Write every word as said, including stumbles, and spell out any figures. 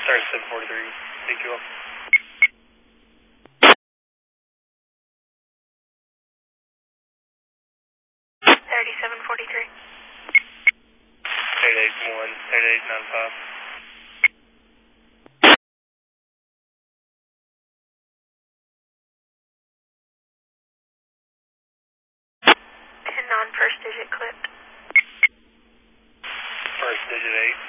thirty-seven forty-three, D Q L. thirty-seven forty-three. eight eight one, eight eight nine five. ten on first digit clipped. First digit eight.